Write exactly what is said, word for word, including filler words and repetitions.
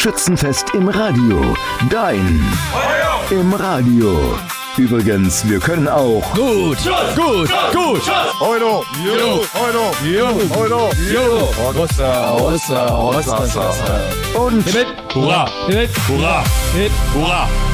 Schützenfest im Radio. Dein im Radio. Übrigens, wir können auch gut, gut, gut. Heute, jo, heute, jo, heute, jo. Rossa, Rossa, Rossa, Rossa. und Hip, hurra, hip, hurra, hip, hurra.